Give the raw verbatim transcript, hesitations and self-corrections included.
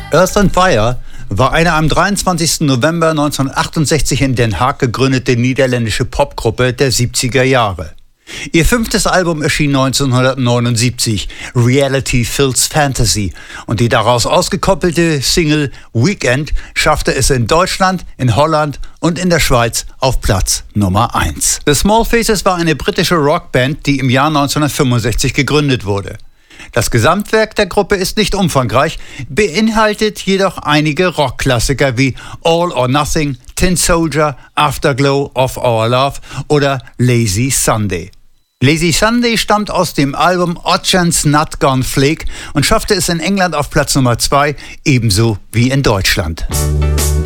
Earth and Fire war eine am dreiundzwanzigsten November neunzehnhundertachtundsechzig in Den Haag gegründete niederländische Popgruppe der siebziger Jahre. Ihr fünftes Album erschien neunzehnhundertneunundsiebzig, Reality Fills Fantasy, und die daraus ausgekoppelte Single Weekend schaffte es in Deutschland, in Holland und in der Schweiz auf Platz Nummer eins. The Small Faces war eine britische Rockband, die im Jahr neunzehnhundertfünfundsechzig gegründet wurde. Das Gesamtwerk der Gruppe ist nicht umfangreich, beinhaltet jedoch einige Rockklassiker wie All or Nothing, Tin Soldier, Afterglow of Our Love oder Lazy Sunday. Lazy Sunday stammt aus dem Album Ocean's Not Gone Flake und schaffte es in England auf Platz Nummer zwei, ebenso wie in Deutschland.